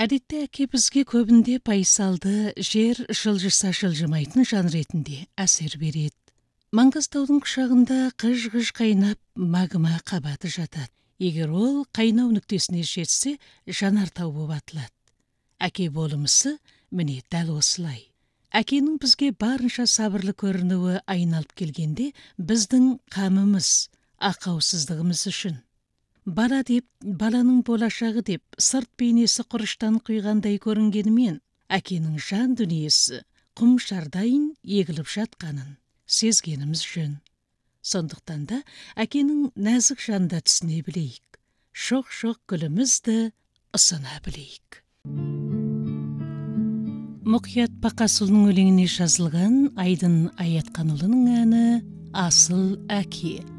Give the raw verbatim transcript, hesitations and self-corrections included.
Әдетте әке бізге көбінде пайсалды, жер жылжыса жылжымайтын жан ретінде әсер береді. Маңғыстаудың құшағында қыж-қыж қайнап, магма қабаты жатады. Егер ол қайнау нүктесіне жетсе, жанартау болып атылады. Әке болымысы міне дәл осылай. Әкенің бізге барынша сабырлы көрінуі айналып келгенде, біздің қамымыз, ақаусыздығымыз үшін. Бала деп, баланың болашағы деп, сырт бейнесі құрыштан құйғандай көрінгенімен, әкенің жан дүниесі құм шардайын егіліп жатқанын сезгеніміз жөн. Сондықтан да әкенің нәзік жанда түсіне білейік. Шоқ-шоқ гүлімізді ұсына білейік. Мұқият Бақасұлының өлеңіне жазылған Айдын Аятқанұлының әні «Асыл әке».